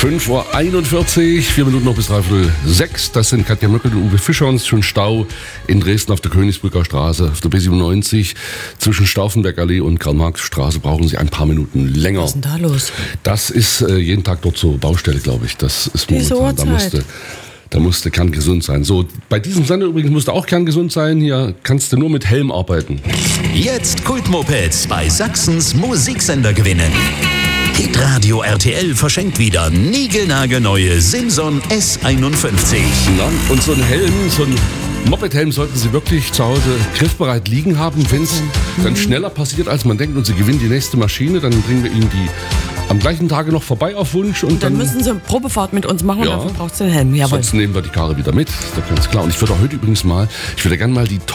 5:41 Uhr, 4 Minuten noch bis 5:06. Das sind Katja Möckel und Uwe Fischer. Und es ist schon Stau in Dresden auf der Königsbrücker Straße, auf der B97. Zwischen Stauffenberg-Allee und Karl-Marx-Straße brauchen Sie ein paar Minuten länger. Was ist denn da los? Das ist jeden Tag dort zur Baustelle, glaube ich. Das ist momentan. Da musste kerngesund sein. So, bei diesem Sender übrigens musste auch kerngesund sein. Hier kannst du nur mit Helm arbeiten. Jetzt Kultmopeds bei Sachsens Musiksender gewinnen. Hitradio RTL verschenkt wieder niegelnagelneue Simson S51. Na, und so ein Helm, so ein Moped-Helm sollten Sie wirklich zu Hause griffbereit liegen haben. Wenn es dann schneller passiert, als man denkt und Sie gewinnen die nächste Maschine, dann bringen wir Ihnen die am gleichen Tage noch vorbei auf Wunsch. Und dann müssen Sie eine Probefahrt mit uns machen und dafür braucht Sie einen Helm. Jawohl. Sonst nehmen wir die Karre wieder mit, da ganz klar. Und ich würde heute übrigens gerne mal die